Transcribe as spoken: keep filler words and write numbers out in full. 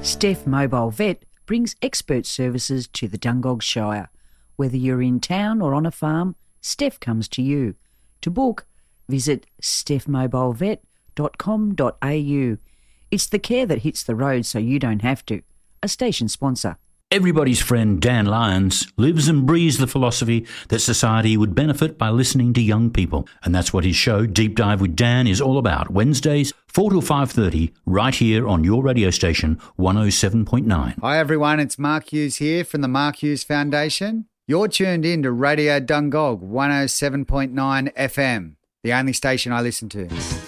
Steph Mobile Vet brings expert services to the Dungog Shire. Whether you're in town or on a farm, Steph comes to you. To book, visit steph mobile vet dot com dot a u. It's the care that hits the road so you don't have to. A station sponsor. Everybody's friend Dan Lyons lives and breathes the philosophy that society would benefit by listening to young people. And that's what his show, Deep Dive with Dan, is all about. Wednesdays, four till five thirty, right here on your radio station, one oh seven point nine. Hi everyone, it's Mark Hughes here from the Mark Hughes Foundation. You're tuned in to Radio Dungog, one oh seven point nine F M, the only station I listen to.